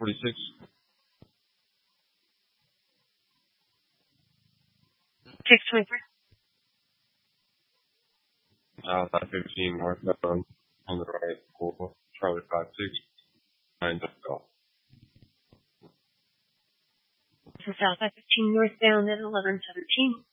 46. 623. 515 northbound on the right for Charlie 569 Golf. South 515 northbound at 1117.